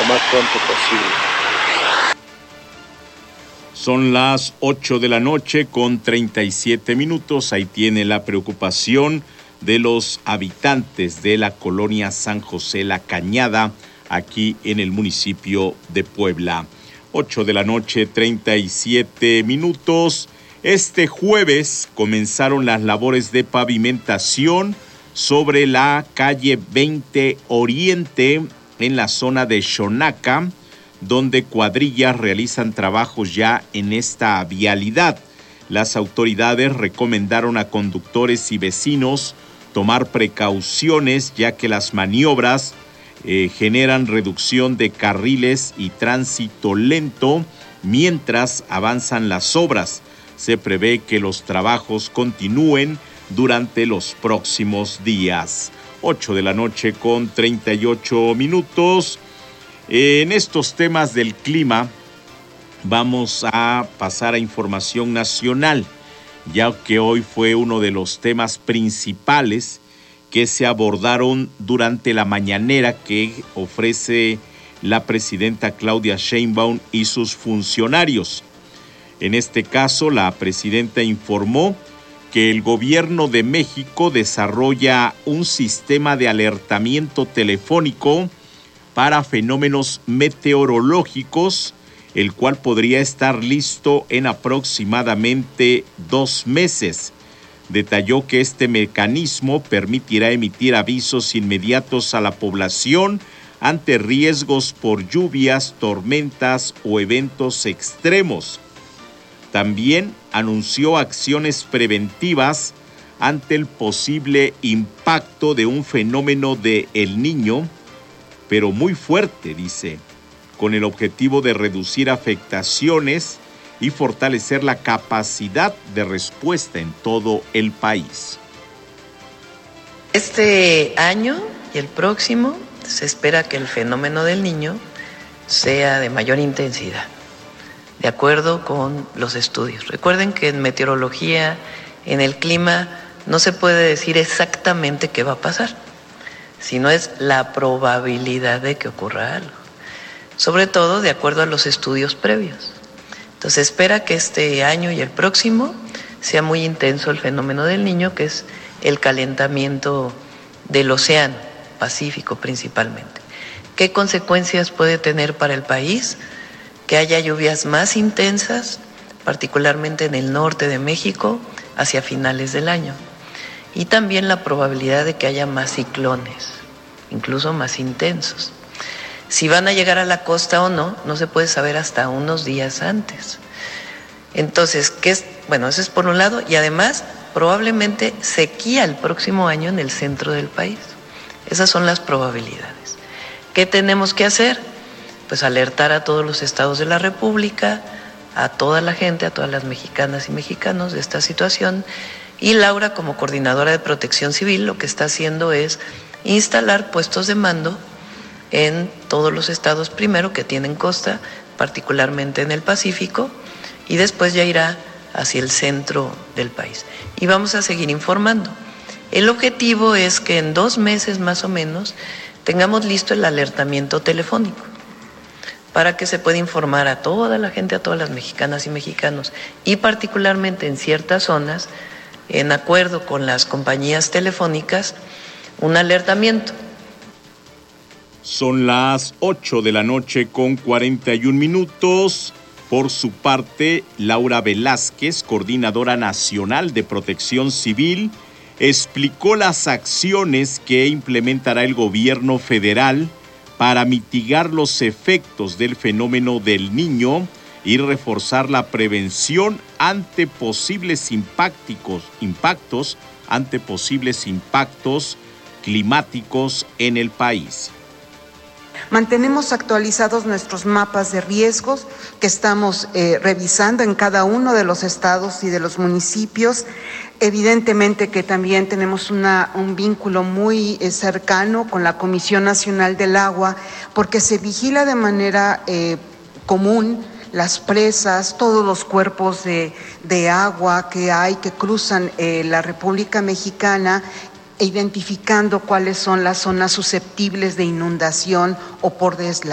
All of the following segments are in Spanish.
lo más pronto posible. Son las 8 de la noche con 37 minutos. Ahí tiene la preocupación de los habitantes de la colonia San José La Cañada, aquí en el municipio de Puebla. 8 de la noche, 37 minutos. Este jueves comenzaron las labores de pavimentación sobre la calle 20 Oriente en la zona de Xonaca, donde cuadrillas realizan trabajos ya en esta vialidad. Las autoridades recomendaron a conductores y vecinos tomar precauciones, ya que las maniobras generan reducción de carriles y tránsito lento mientras avanzan las obras. Se prevé que los trabajos continúen durante los próximos días. 8 de la noche con 38 minutos. En estos temas del clima vamos a pasar a información nacional, ya que hoy fue uno de los temas principales que se abordaron durante la mañanera que ofrece la presidenta Claudia Sheinbaum y sus funcionarios. En este caso, la presidenta informó que el gobierno de México desarrolla un sistema de alertamiento telefónico para fenómenos meteorológicos, el cual podría estar listo en aproximadamente 2 meses. Detalló que este mecanismo permitirá emitir avisos inmediatos a la población ante riesgos por lluvias, tormentas o eventos extremos. También anunció acciones preventivas ante el posible impacto de un fenómeno de El Niño, pero muy fuerte, dice, con el objetivo de reducir afectaciones y fortalecer la capacidad de respuesta en todo el país. Este año y el próximo se espera que el fenómeno del Niño sea de mayor intensidad, de acuerdo con los estudios. Recuerden que en meteorología, en el clima, no se puede decir exactamente qué va a pasar, sino es la probabilidad de que ocurra algo, sobre todo de acuerdo a los estudios previos. Entonces espera que este año y el próximo sea muy intenso el fenómeno del Niño, que es el calentamiento del océano Pacífico principalmente. ¿Qué consecuencias puede tener para el país? Que haya lluvias más intensas, particularmente en el norte de México, hacia finales del año. Y también la probabilidad de que haya más ciclones, incluso más intensos. Si van a llegar a la costa o no, no se puede saber hasta unos días antes. Entonces, bueno, eso es por un lado, y además probablemente sequía el próximo año en el centro del país. Esas son las probabilidades. ¿Qué tenemos que hacer? Pues alertar a todos los estados de la República, a toda la gente, a todas las mexicanas y mexicanos de esta situación. Y Laura, como coordinadora de Protección Civil, lo que está haciendo es instalar puestos de mando en todos los estados primero que tienen costa, particularmente en el Pacífico, y después ya irá hacia el centro del país. Y vamos a seguir informando. El objetivo es que en 2 meses más o menos tengamos listo el alertamiento telefónico para que se pueda informar a toda la gente, a todas las mexicanas y mexicanos, y particularmente en ciertas zonas, en acuerdo con las compañías telefónicas, un alertamiento. Son las 8 de la noche con 41 minutos. Por su parte, Laura Velázquez, coordinadora nacional de Protección Civil, explicó las acciones que implementará el gobierno federal para mitigar los efectos del fenómeno del Niño y reforzar la prevención ante posibles impactos climáticos en el país. Mantenemos actualizados nuestros mapas de riesgos que estamos revisando en cada uno de los estados y de los municipios. Evidentemente que también tenemos un vínculo muy cercano con la Comisión Nacional del Agua, porque se vigila de manera común las presas, todos los cuerpos de agua que hay que cruzan la República Mexicana, identificando cuáles son las zonas susceptibles de inundación o por deslave.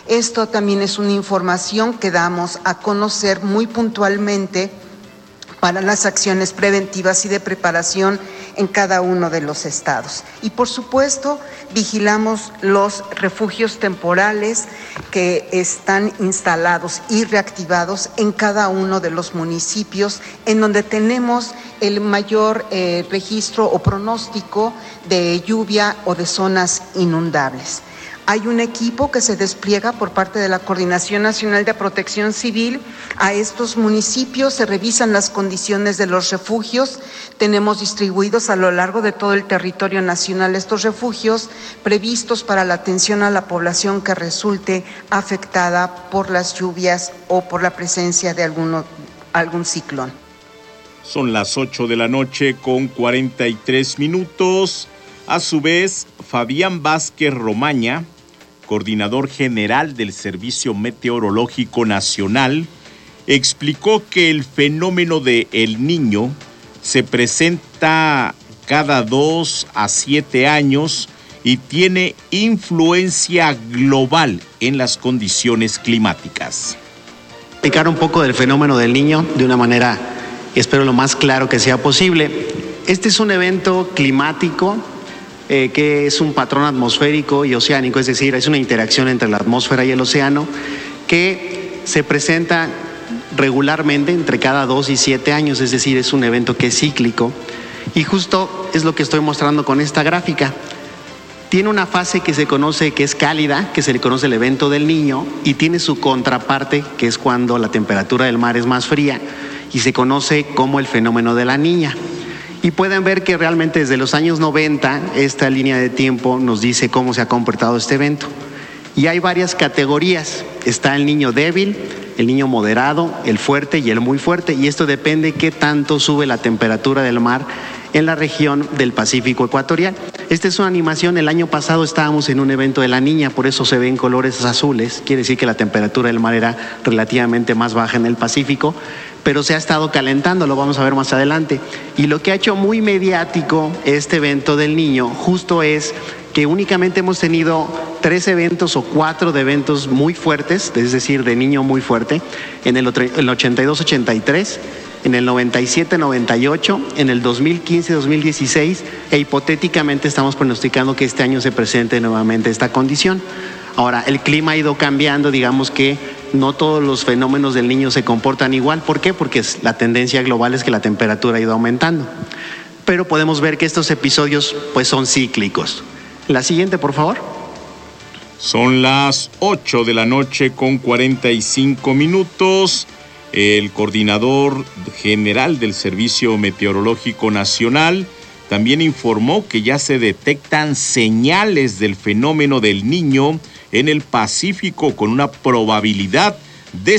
Esto también es una información que damos a conocer muy puntualmente para las acciones preventivas y de preparación en cada uno de los estados. Y por supuesto, vigilamos los refugios temporales que están instalados y reactivados en cada uno de los municipios en donde tenemos el mayor registro o pronóstico de lluvia o de zonas inundables. Hay un equipo que se despliega por parte de la Coordinación Nacional de Protección Civil a estos municipios, se revisan las condiciones de los refugios. Tenemos distribuidos a lo largo de todo el territorio nacional estos refugios previstos para la atención a la población que resulte afectada por las lluvias o por la presencia de algún ciclón. Son las 8 de la noche con 43 minutos. A su vez, Fabián Vázquez Romaña, coordinador general del Servicio Meteorológico Nacional, explicó que el fenómeno de El Niño se presenta cada 2 a 7 años y tiene influencia global en las condiciones climáticas. Explicar un poco del fenómeno del Niño de una manera, espero, lo más claro que sea posible. Este es un evento climático que es un patrón atmosférico y oceánico, es decir, es una interacción entre la atmósfera y el océano que se presenta regularmente entre cada 2 y 7 años, es decir, es un evento que es cíclico y justo es lo que estoy mostrando con esta gráfica. Tiene una fase que se conoce que es cálida, que se le conoce el evento del Niño, y tiene su contraparte, que es cuando la temperatura del mar es más fría y se conoce como el fenómeno de la Niña. Y pueden ver que realmente desde los años 90 esta línea de tiempo nos dice cómo se ha comportado este evento. Y hay varias categorías. Está el niño débil, el niño moderado, el fuerte y el muy fuerte. Y esto depende de qué tanto sube la temperatura del mar en la región del Pacífico ecuatorial. Esta es una animación. El año pasado estábamos en un evento de la Niña, por eso se ven colores azules. Quiere decir que la temperatura del mar era relativamente más baja en el Pacífico, pero se ha estado calentando, lo vamos a ver más adelante. Y lo que ha hecho muy mediático este evento del Niño justo es que únicamente hemos tenido 3 eventos o 4 de eventos muy fuertes, es decir, de Niño muy fuerte, en el 82-83, en el 97-98, en el 2015-2016, e hipotéticamente estamos pronosticando que este año se presente nuevamente esta condición. Ahora, el clima ha ido cambiando, digamos que no todos los fenómenos del Niño se comportan igual. ¿Por qué? Porque la tendencia global es que la temperatura ha ido aumentando. Pero podemos ver que estos episodios pues son cíclicos. La siguiente, por favor. Son las 8 de la noche con 45 minutos. El coordinador general del Servicio Meteorológico Nacional también informó que ya se detectan señales del fenómeno del Niño en el Pacífico con una probabilidad de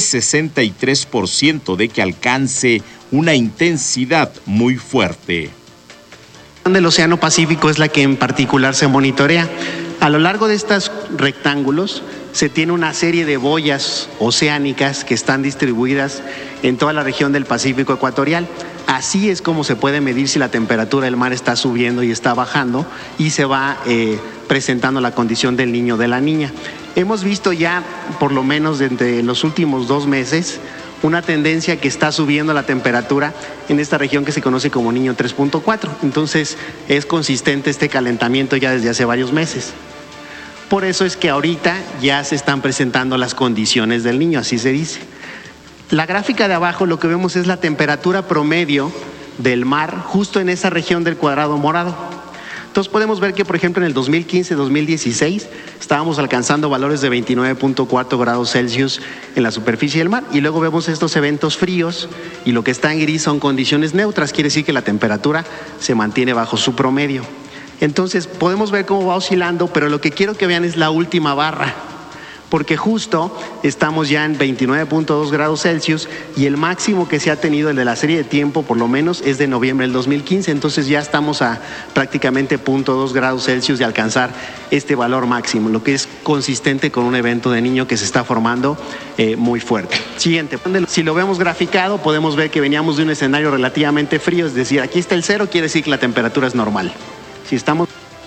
63% de que alcance una intensidad muy fuerte. Del Océano Pacífico es la que en particular se monitorea. A lo largo de estos rectángulos se tiene una serie de boyas oceánicas que están distribuidas en toda la región del Pacífico ecuatorial. Así es como se puede medir si la temperatura del mar está subiendo y está bajando y se va presentando la condición del Niño o de la Niña. Hemos visto ya, por lo menos desde los últimos 2 meses, una tendencia que está subiendo la temperatura en esta región que se conoce como Niño 3.4. Entonces es consistente este calentamiento ya desde hace varios meses. Por eso es que ahorita ya se están presentando las condiciones del Niño, así se dice. La gráfica de abajo lo que vemos es la temperatura promedio del mar justo en esa región del cuadrado morado. Entonces podemos ver que, por ejemplo, en el 2015-2016 estábamos alcanzando valores de 29.4 grados Celsius en la superficie del mar, y luego vemos estos eventos fríos y lo que está en gris son condiciones neutras, quiere decir que la temperatura se mantiene bajo su promedio. Entonces podemos ver cómo va oscilando, pero lo que quiero que vean es la última barra, porque justo estamos ya en 29.2 grados Celsius y el máximo que se ha tenido, el de la serie de tiempo por lo menos, es de noviembre del 2015, entonces ya estamos a prácticamente 0.2 grados Celsius de alcanzar este valor máximo, lo que es consistente con un evento de Niño que se está formando muy fuerte. Siguiente, si lo vemos graficado podemos ver que veníamos de un escenario relativamente frío, es decir, aquí está el 0, quiere decir que la temperatura es normal. Si estamos...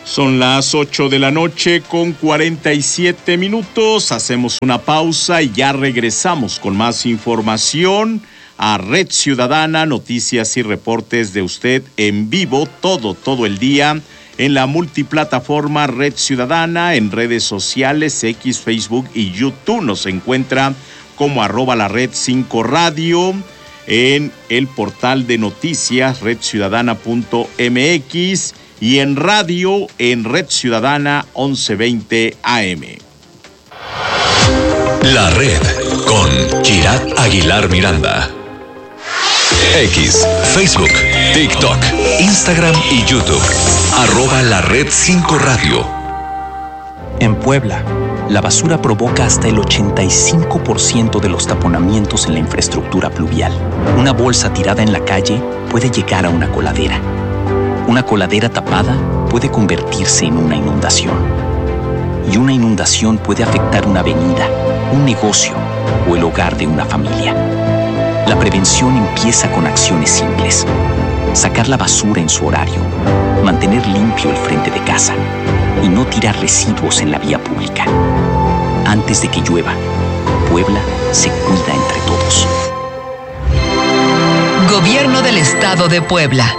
Son las 8 de la noche con 47 minutos. Hacemos una pausa y ya regresamos con más información a Red Ciudadana, noticias y reportes de usted en vivo todo el día en la multiplataforma Red Ciudadana, en redes sociales, X, Facebook y YouTube. Nos encuentra como @lared5radio, en el portal de noticias redciudadana.mx y en radio en Red Ciudadana 1120 AM. La Red con Kirat Aguilar Miranda. X, Facebook, TikTok, Instagram y YouTube. @lared5radio. En Puebla, la basura provoca hasta el 85% de los taponamientos en la infraestructura pluvial. Una bolsa tirada en la calle puede llegar a una coladera. Una coladera tapada puede convertirse en una inundación. Y una inundación puede afectar una avenida, un negocio o el hogar de una familia. La prevención empieza con acciones simples. Sacar la basura en su horario, mantener limpio el frente de casa y no tirar residuos en la vía pública. Antes de que llueva, Puebla se cuida entre todos. Gobierno del Estado de Puebla.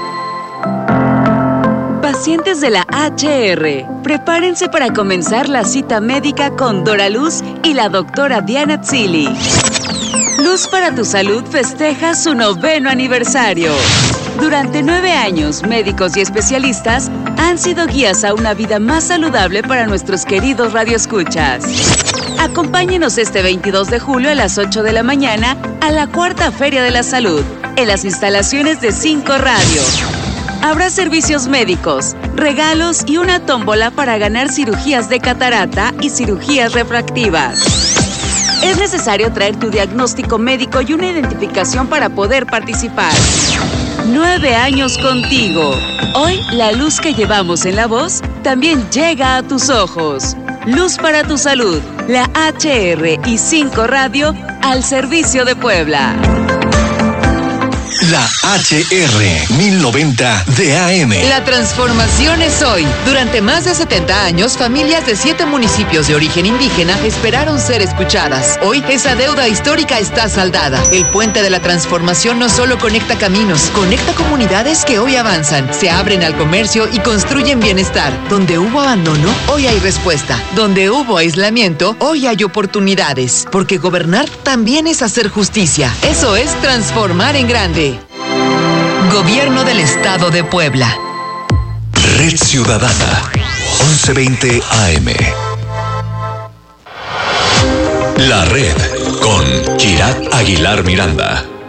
Pacientes de la HR, prepárense para comenzar la cita médica con Dora Luz y la doctora Diana Tzili. Luz para tu Salud festeja su 9º aniversario. Durante 9 años, médicos y especialistas han sido guías a una vida más saludable para nuestros queridos radioescuchas. Acompáñenos este 22 de julio a las 8 de la mañana a la 4ª Feria de la Salud, en las instalaciones de 5 Radio. Habrá servicios médicos, regalos y una tómbola para ganar cirugías de catarata y cirugías refractivas. Es necesario traer tu diagnóstico médico y una identificación para poder participar. 9 años contigo. Hoy, la luz que llevamos en la voz también llega a tus ojos. Luz para tu Salud, la HR y 5 Radio al servicio de Puebla. La HR 1090 de AM. La transformación es hoy. Durante más de 70 años, familias de 7 municipios de origen indígena esperaron ser escuchadas. Hoy, esa deuda histórica está saldada. El puente de la transformación no solo conecta caminos, conecta comunidades que hoy avanzan, se abren al comercio y construyen bienestar. Donde hubo abandono, hoy hay respuesta. Donde hubo aislamiento, hoy hay oportunidades. Porque gobernar también es hacer justicia. Eso es transformar en grande. Gobierno del Estado de Puebla. Red Ciudadana 1120 AM. La Red con Kirat Aguilar Miranda.